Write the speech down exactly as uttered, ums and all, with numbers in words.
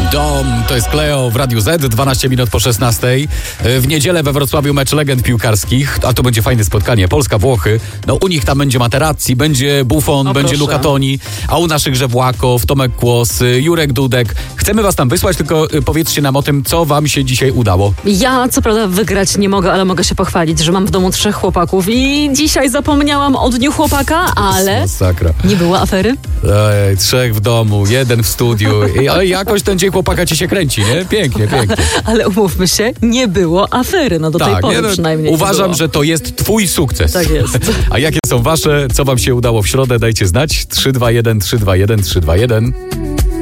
Dom, to jest Cleo w Radiu Z, dwanaście minut po szesnastej. W niedzielę we Wrocławiu mecz legend piłkarskich, a to będzie fajne spotkanie. Polska-Włochy. No u nich tam będzie Materazzi, będzie Buffon, o, będzie proszę. Luca Toni, a u naszych Żewłakow, Tomek Kłos, Jurek Dudek. Chcemy was tam wysłać, tylko powiedzcie nam o tym, co wam się dzisiaj udało. Ja co prawda wygrać nie mogę, ale mogę się pochwalić, że mam w domu trzech chłopaków i dzisiaj zapomniałam o dniu chłopaka, ale Masakra. nie było afery. Ej, trzech w domu, jeden w studiu. I, ale jakoś ten dzień chłopaka ci się kręci, nie? Pięknie, pięknie. Ale umówmy się, nie było afery, no do tej pory nie, no, przynajmniej. uważam, że to jest twój sukces. Tak jest. A jakie są wasze? Co wam się udało w środę? Dajcie znać. trzy dwa jeden trzy dwa jeden trzy dwa jeden.